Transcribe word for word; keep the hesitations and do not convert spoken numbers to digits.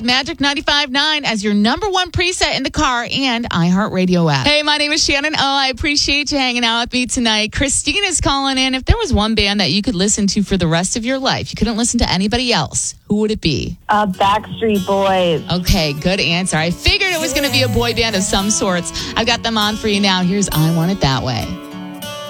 had Magic ninety-five point nine as your number one preset in the car and iHeartRadio app. Hey, my name is Shannon Oh. I appreciate you hanging out with me tonight. Christina's calling in. If there was one band that you could listen to for the rest of your life, you couldn't listen to anybody else, who would it be? Uh, Backstreet Boys. Okay, good answer. I figured it was going to be a boy band of some sorts. I've got them on for you now. Here's I Want It That Way.